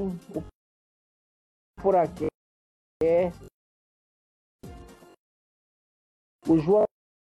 o Furaqué, o João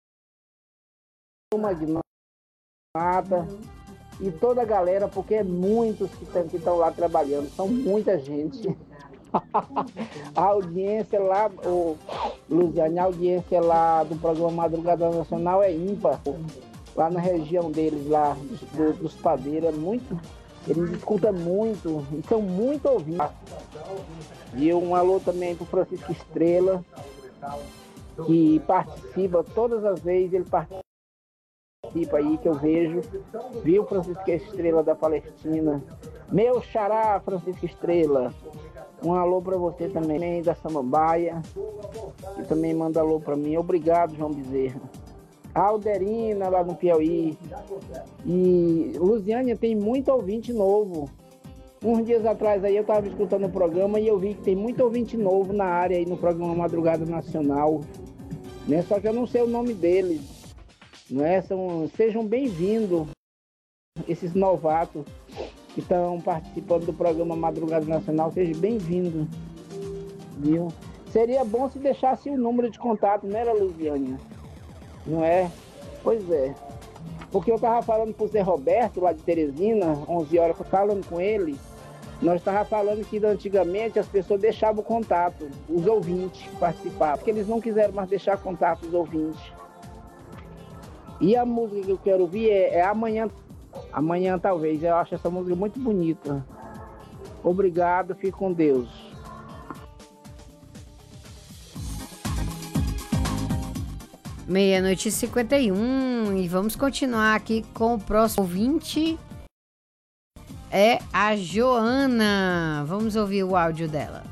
Magnata e toda a galera, porque é muitos que estão lá trabalhando, são muita gente. A audiência lá, Luziane, a audiência lá do programa Madrugada Nacional é ímpar. Lá na região deles, lá dos padeiros, é muito. Eles escutam muito e são muito ouvidos. E um alô também pro Francisco Estrela, que participa todas as vezes, ele participa aí que eu vejo. Viu, Francisco Estrela da Palestina? Meu xará, Francisco Estrela. Um alô para você também, da Samambaia, que também manda alô para mim. Obrigado, João Bezerra. Alderina, lá no Piauí. E Lusiânia tem muito ouvinte novo. Uns dias atrás aí eu estava escutando o programa e eu vi que tem muito ouvinte novo na área aí no programa Madrugada Nacional. Né? Só que eu não sei o nome deles. Não é? Sejam bem-vindos, esses novatos que estão participando do programa Madrugada Nacional, seja bem-vindo, viu? Seria bom se deixasse o número de contato, não era, Luziane? Não é? Pois é. Porque eu estava falando com o Zé Roberto, lá de Teresina, 11 horas, falando com ele, nós estávamos falando que antigamente as pessoas deixavam o contato, os ouvintes participavam, porque eles não quiseram mais deixar contato dos ouvintes. E a música que eu quero ouvir é Amanhã. Amanhã, talvez. Eu acho essa música muito bonita. Obrigado, fique com Deus. Meia-noite e 51. E vamos continuar aqui com o próximo ouvinte. É a Joana. Vamos ouvir o áudio dela.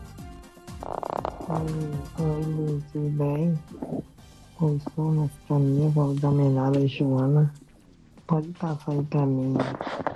Oi, Lu, tudo bem? Eu sou nossa amiga da menada Joana. Pode passar aí pra mim